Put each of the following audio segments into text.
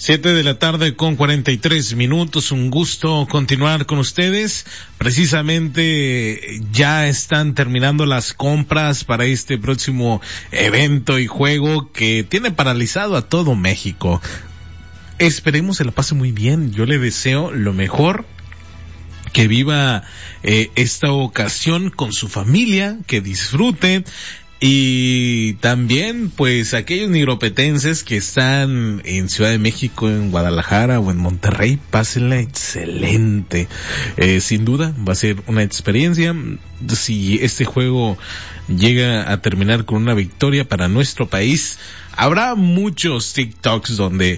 7:43 p.m. Un gusto continuar con ustedes. Precisamente ya están terminando las compras para este próximo evento y juego que tiene paralizado a todo México. Esperemos se la pase muy bien. Yo le deseo lo mejor, que viva esta ocasión con su familia, que disfrute. Y también, pues, aquellos nigropetenses que están en Ciudad de México, en Guadalajara o en Monterrey, pásenla excelente. Sin duda, va a ser una experiencia. Si este juego llega a terminar con una victoria para nuestro país, habrá muchos TikToks donde,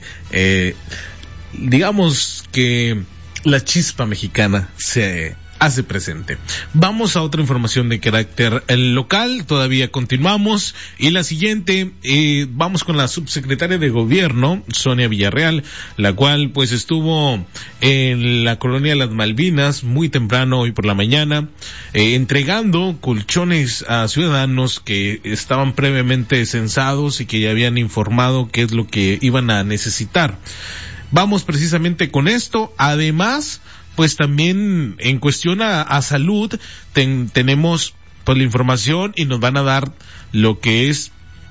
digamos que la chispa mexicana se hace presente. Vamos a otra información de carácter local, todavía continuamos, y la siguiente, vamos con la subsecretaria de Gobierno, Sonia Villarreal, la cual pues estuvo en la colonia de las Malvinas muy temprano hoy por la mañana, entregando colchones a ciudadanos que estaban previamente censados y que ya habían informado qué es lo que iban a necesitar. Vamos precisamente con esto. Además, pues también en cuestión a salud, tenemos pues la información y nos van a dar lo que es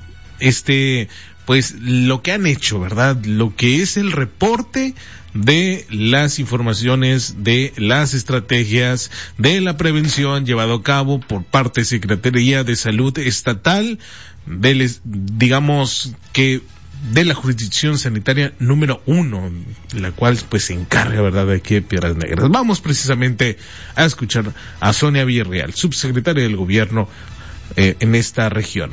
pues lo que han hecho, ¿verdad? Lo que es el reporte de las informaciones, de las estrategias, de la prevención llevado a cabo por parte de Secretaría de Salud Estatal, digamos que de la jurisdicción sanitaria número 1, la cual pues se encarga, ¿verdad?, de aquí de Piedras Negras. Vamos precisamente a escuchar a Sonia Villarreal, subsecretaria del Gobierno en esta región.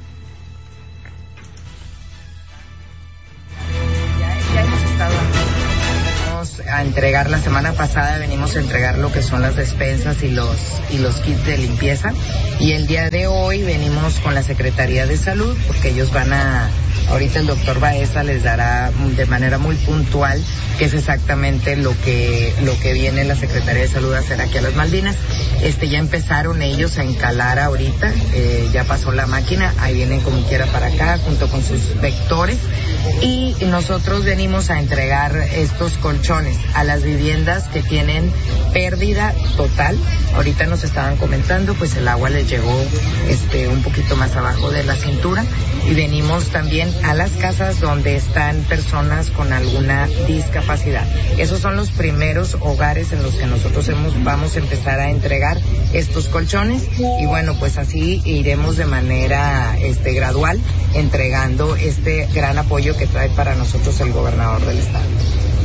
Ya hemos estado a entregar, la semana pasada venimos a entregar lo que son las despensas y los kits de limpieza, y el día de hoy venimos con la Secretaría de Salud porque ellos ahorita el doctor Baeza les dará de manera muy puntual qué es exactamente lo que viene la Secretaría de Salud a hacer aquí a las Malvinas. Ya empezaron ellos a encalar ahorita, ya pasó la máquina, ahí vienen como quiera para acá junto con sus vectores, y nosotros venimos a entregar estos colchones a las viviendas que tienen pérdida total. Ahorita nos estaban comentando, pues el agua les llegó un poquito más abajo de la cintura, y venimos también a las casas donde están personas con alguna discapacidad. Esos son los primeros hogares en los que nosotros vamos a empezar a entregar estos colchones, y bueno, pues así iremos de manera gradual entregando este gran apoyo que trae para nosotros el gobernador del estado.